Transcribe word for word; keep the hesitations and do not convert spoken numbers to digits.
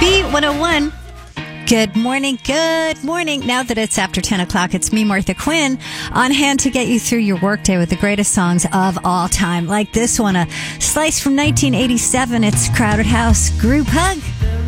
B one oh one. Good morning, good morning. Now that it's after ten o'clock, it's me, Martha Quinn, on hand to get you through your workday with the greatest songs of all time. Like this one, a slice from nineteen eighty-seven. It's Crowded House, Group Hug.